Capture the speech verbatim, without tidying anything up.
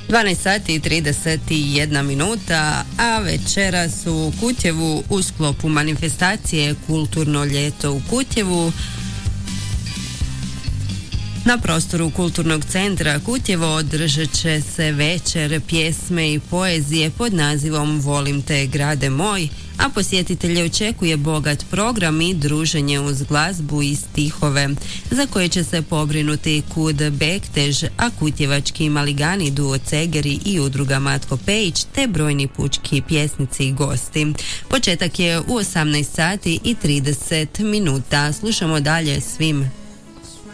dvanaest sati i trideset jedna minuta, a večeras u Kutjevu u sklopu manifestacije Kulturno ljeto u Kutjevu na prostoru Kulturnog centra Kutjevo održat će se večer pjesme i poezije pod nazivom Volim te grade moj, a posjetitelje očekuje bogat program i druženje uz glazbu i stihove, za koje će se pobrinuti Kud Bektež, a kutjevački maligani duo Cegeri i udruga Matko Pejić, te brojni pučki pjesnici i gosti. Početak je u osamnaest sati i trideset minuta. Slušamo dalje Svim